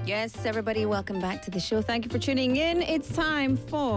Yes, everybody, welcome back to the show. Thank you for tuning in. It's time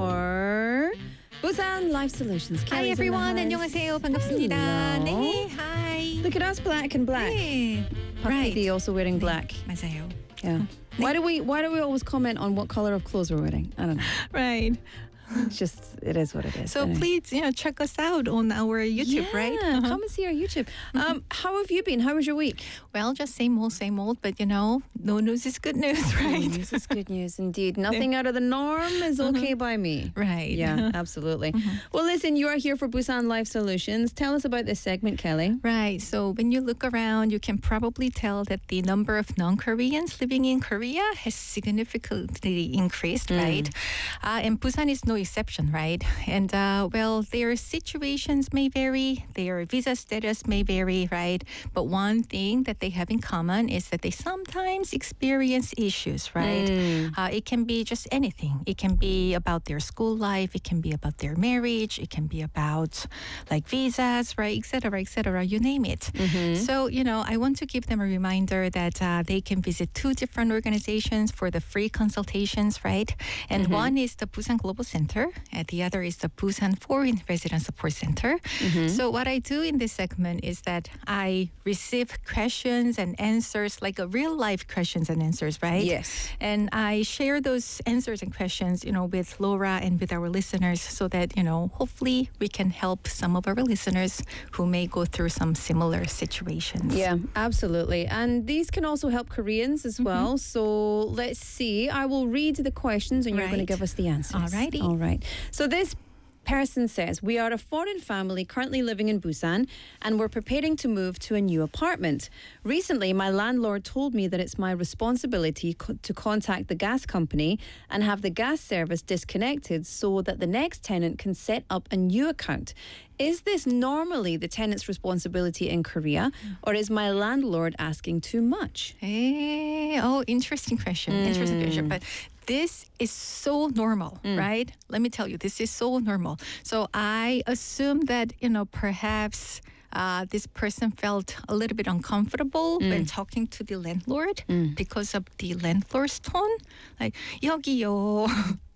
for Busan Life Solutions. Hi everyone. 안녕하세요. 반갑습니다. Hello. 네, hi. Look at us, black and black. 네. Right. Right. also wearing black. 맞아요. Yeah. Why do we always comment on what color of clothes we're wearing? I don't know. Right. It's just, it is what it is. So anyway. please, check us out on our YouTube, right? Come and see our YouTube. How have you been? How was your week? Well, just same old, but no news is good news, right? This is good news indeed. Nothing out of the norm is okay by me. Right. Yeah, absolutely. Well, listen, you are here for Busan Life Solutions. Tell us about this segment, Kelly. Right. So when you look around, you can probably tell that the number of non-Koreans living in Korea has significantly increased, right? And Busan is no exception, right? And well, their situations may vary, their visa status may vary, right? But one thing that they have in common is that they sometimes experience issues, right? It can be just anything. It can be about their school life. It can be about their marriage. It can be about like visas, right? Et cetera, you name it. So, I want to give them a reminder that they can visit two different organizations for the free consultations, right? And one is the Busan Global Center, and the other is the Busan Foreign Resident Support Center. So what I do in this segment is that I receive questions and answers, like a real life questions and answers, right? Yes. And I share those answers and questions, with Laura and with our listeners so that, hopefully we can help some of our listeners who may go through some similar situations. Yeah, absolutely. And these can also help Koreans as well. So let's see. I will read the questions and you're going to Right. give us the answers. Alrighty. All right. So this person says, we are a foreign family currently living in Busan and we're preparing to move to a new apartment. Recently, my landlord told me that it's my responsibility to contact the gas company and have the gas service disconnected so that the next tenant can set up a new account. Is this normally the tenant's responsibility in Korea, or is my landlord asking too much? Hey, interesting question. But this is so normal, right? Let me tell you, this is so normal. So I assume that, perhaps this person felt a little bit uncomfortable when talking to the landlord because of the landlord's tone. Like, 여기요.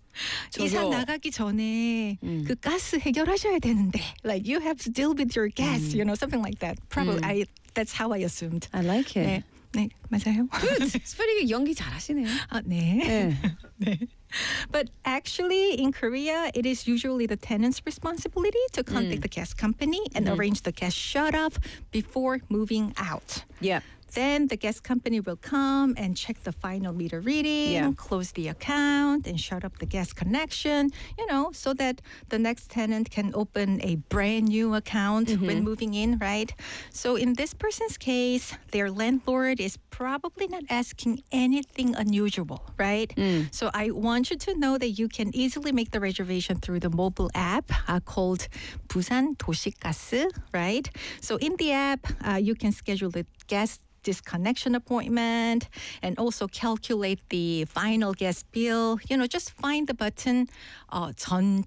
이사 나가기 전에 그 가스 해결하셔야 되는데, like you have to deal with your gas, something like that. Probably that's how I assumed. I like it. 네, 맞아요. Good. It's very 연기 잘하시네요. 네. 네. But actually, in Korea, it is usually the tenant's responsibility to contact the gas company and arrange the gas shut-off before moving out. Yeah. Then the gas company will come and check the final meter reading, close the account, and shut up the gas connection, so that the next tenant can open a brand new account when moving in, right? So in this person's case, their landlord is probably not asking anything unusual, right? So I want you to know that you can easily make the reservation through the mobile app called Busan 도시가스, right? So in the app, you can schedule the gas disconnection appointment and also calculate the final gas bill. Just find the button 전